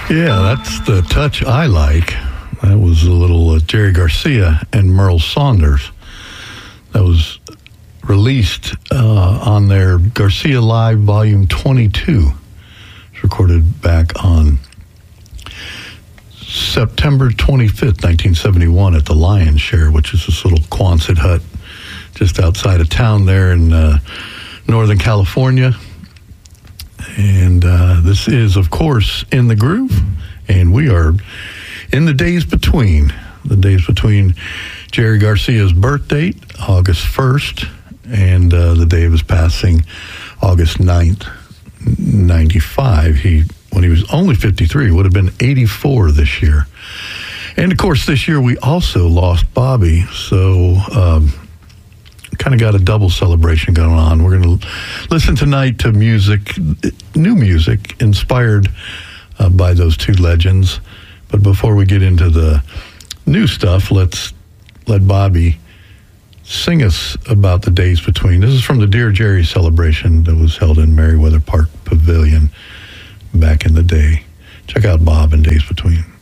Yeah, that's the touch I like. That was a little Jerry Garcia and Merle Saunders. That was released on their Garcia Live Volume 22. It's recorded back on September 25th, 1971 at the Lion's Share, which is this little Quonset hut just outside of town there in Northern California. And this is, of course, In the Groove, and we are in the days between Jerry Garcia's birth date, August 1st, and the day of his passing, August 9th, 95. When he was only 53, would have been 84 this year. And, of course, this year we also lost Bobby, so kind of got a double celebration going on. We're going to listen tonight to new music inspired by those two legends. But before we get into the new stuff, let's let Bobby sing us about the days between. This is from the Dear Jerry celebration that was held in Meriwether Park Pavilion back in the day. Check out Bob and Days Between.